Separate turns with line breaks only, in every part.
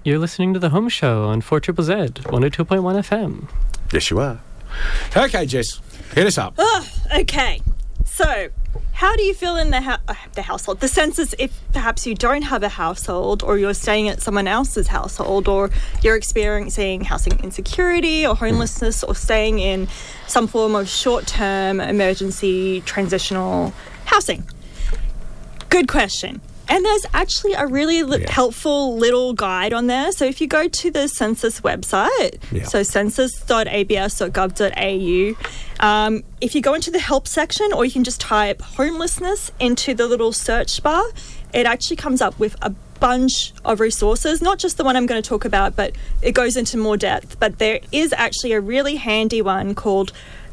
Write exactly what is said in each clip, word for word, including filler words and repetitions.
You're listening to The Home Show on four Z Z Z, one oh two point one F M.
Yes, you are. Okay, Jess, hit us up.
Oh, okay. So, how do you feel in the, ho- uh, the household? The census, if perhaps you don't have a household or you're staying at someone else's household or you're experiencing housing insecurity or homelessness or staying in some form of short-term emergency transitional housing. Good question. And there's actually a really li-
Yeah.
helpful little guide on there. So if you go to the census website,
Yeah.
so census dot a b s dot gov dot a u, um, if you go into the help section, or you can just type homelessness into the little search bar, it actually comes up with a bunch of resources, not just the one I'm going to talk about, but it goes into more depth. But there is actually a really handy one called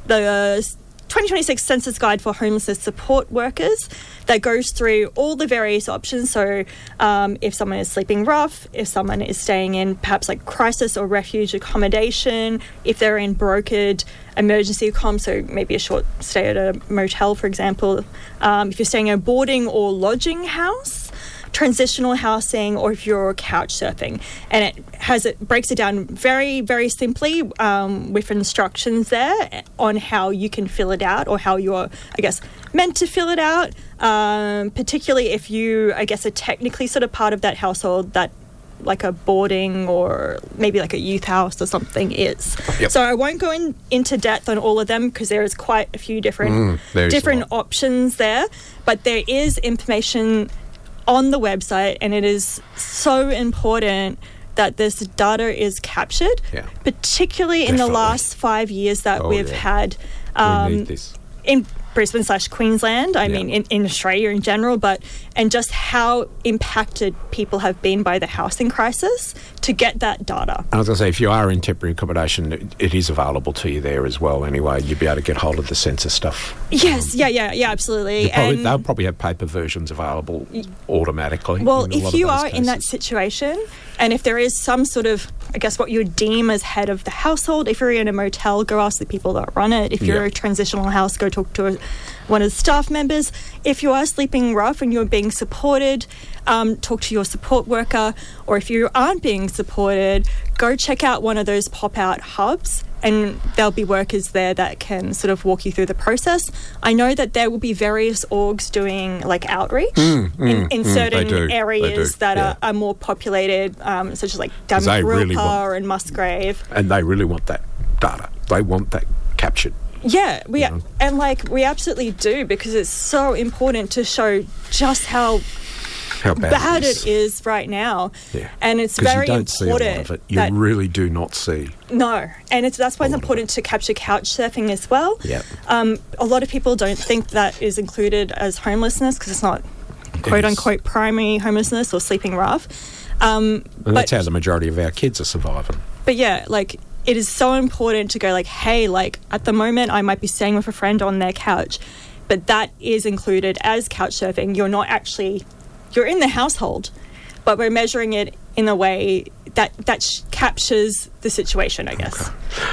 the twenty twenty-six Census Guide for Homelessness Support Workers that goes through all the various options. So um, if someone is sleeping rough, if someone is staying in perhaps like crisis or refuge accommodation, if they're in brokered emergency accom, so maybe a short stay at a motel, for example, um, if you're staying in a boarding or lodging house, transitional housing, or if you're couch surfing. And it has it breaks it down very, very simply um, with instructions there on how you can fill it out, or how you're, I guess, meant to fill it out, um, particularly if you, I guess, are technically sort of part of that household that like a boarding or maybe like a youth house or something is.
Yep.
So I won't go in, into depth on all of them because there is quite a few different
Mm, there is a
different
lot.
options there, but there is information on the website, and it is so important that this data is captured,
Yeah.
particularly in the
Definitely.
last five years that
Oh,
we've
yeah.
had
we
um,
need this.
in Brisbane slash Queensland, I
Yeah.
mean in, in Australia in general, but and just how impacted people have been by the housing crisis to get that data.
I was going to say, if you are in temporary accommodation, it, it is available to you there as well anyway. You'll be able to get hold of the census stuff.
Yes, yeah, yeah, yeah, absolutely.
They probably,
And-
they'll probably have paper versions available automatically.
Well,
in a lot
if
of
you
those
are in that
cases.
situation, and if there is some sort of, I guess, what you would deem as head of the household, if you're in a motel, go ask the people that run it. If you're
Yeah.
a transitional house, go talk to a, one of the staff members. If you are sleeping rough and you're being supported, um, talk to your support worker. Or if you aren't being supported, go check out one of those pop-out hubs, and there'll be workers there that can sort of walk you through the process. I know that there will be various orgs doing like outreach in, in
mm,
certain
they do, they
areas
do,
that
yeah.
are, are more populated, um, such as like
'Cause they really
Dalrymple
want-
and Musgrave.
And they really want that data. They want that captured.
Yeah, we
You know.
and like we absolutely do, because it's so important to show just how
How bad,
bad
it is.
it is right now.
Yeah.
And it's
'Cause
very
you don't see a lot
important
of it. You
that
really do not see.
no, and it's that's why
A
it's
lot of
important to capture couch surfing as well.
Yep.
Um, a lot of people don't think that is included as homelessness because it's not quote
is.
unquote primary homelessness or sleeping rough. Um,
And that's
but-
how the majority of our kids are surviving.
But yeah, like it is so important to go like, hey, like at the moment I might be staying with a friend on their couch, but that is included as couch surfing. You're not actually, you're in the household, but we're measuring it in a way that that sh- captures the situation, I guess.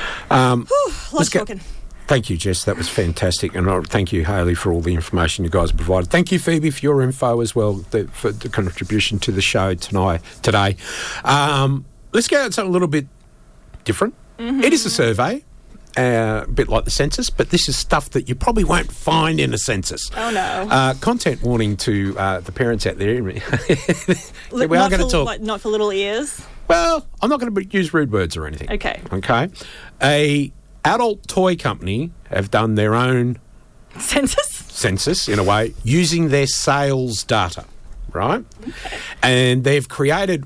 Um,
Whew,
let's
lots
get-
talking.
Thank you, Jess. That was fantastic. And uh, thank you, Hayley, for all the information you guys provided. Thank you, Phoebe, for your info as well, the, for the contribution to the show tonight, today. Um, let's go at something a little bit different.
Mm-hmm.
It is a survey, uh, a bit like the census, but this is stuff that you probably won't find in a census.
Oh, no.
Uh, content warning to uh, the parents out there. we
Li-
are
not
going to
for,
talk.
like, not for little ears.
Well, I'm not going to use rude words or anything.
Okay.
Okay. A adult toy company have done their own
Census?
census, in a way, using their sales data, right? Okay. And they've created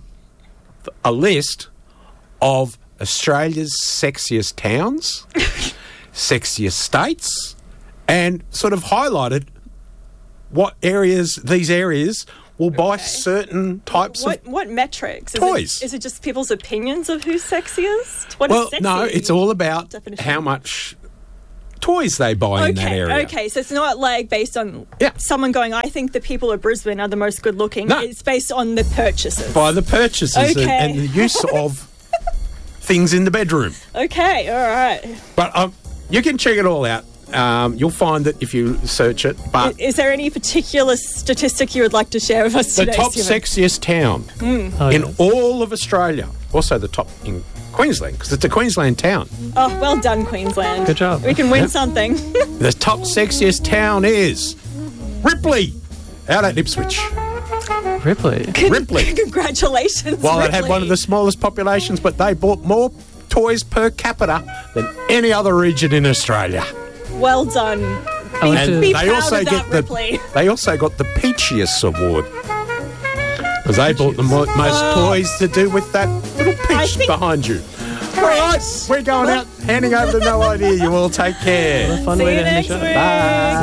a list of Australia's sexiest towns, sexiest states, and sort of highlighted what areas, these areas, will buy
Okay.
certain types
What
of...
what metrics? Is
Toys.
It, is it just people's opinions of who's sexiest? What
Well,
is sexy?
no, it's all about
Definition.
how much toys they buy in that
Okay,
area.
okay, so it's not like based on
Yeah.
someone going, I think the people of Brisbane are the most good looking.
No.
It's based on the purchases.
By the purchases and,
Okay.
and the use of things in the bedroom.
Okay, all right.
But um, you can check it all out Um, you'll find that if you search it. But
Is there any particular statistic you would like to share with us
the
today,
top
Stephen?
sexiest town
Oh,
in
yes.
all of Australia, also the top in Queensland, because it's a Queensland town.
Oh, well done, Queensland.
Good job.
We can win
Yep.
something.
The top sexiest town is Ripley, out at Ipswich.
Ripley.
Ripley.
Congratulations.
Well, it had
Ripley.
one of the smallest populations, but they bought more toys per capita than any other region in Australia.
Well done.
I like
And
to-
Be
they
proud
also
of
get
that,
the
Ripley.
they also got the Peachiest award because they bought the mo- most toys to do with that little
I
peach
think-
behind you. All right, we're going out, handing over to No Idea. You all take care.
Fun
See
way
you
to end the
next
show.
week.
Bye.